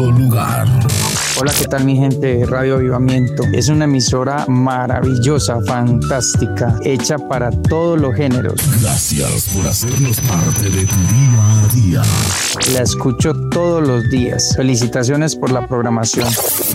lugar. Hola, ¿qué tal mi gente de Radio Avivamiento? Es una emisora maravillosa, fantástica, hecha para todos los géneros. Gracias por hacernos parte de tu día a día. La escucho todos los días. Felicitaciones por la programación.